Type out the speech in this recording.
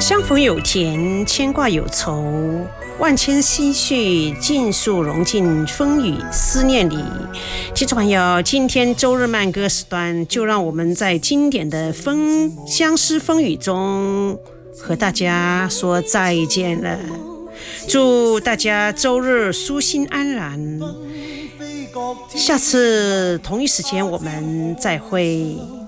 相逢有甜，牵挂有愁，万千唏嘘尽数融进风雨思念里。听众朋友，今天周日慢歌时段，就让我们在经典的相思风雨中和大家说再见了。祝大家周日舒心安然，下次同一时间我们再会。